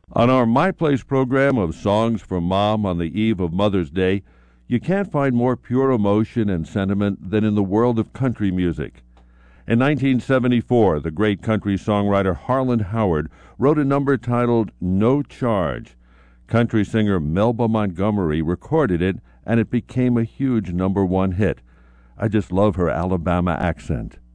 On our My Place program of songs for Mom on the eve of Mother's Day, you can't find more pure emotion and sentiment than in the world of country music. In 1974, the great country songwriter Harlan Howard wrote a number titled No Charge. Country singer Melba Montgomery recorded it, and it became a huge #1 hit. I just love her Alabama accent.